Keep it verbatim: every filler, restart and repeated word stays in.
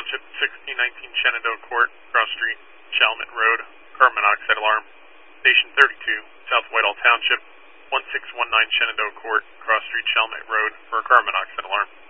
Township, sixteen nineteen Shenandoah Court, Cross Street, Chalmette Road, carbon monoxide alarm. Station thirty-two, South Whitehall Township, one six one nine Shenandoah Court, Cross Street, Chalmette Road, for a carbon monoxide alarm.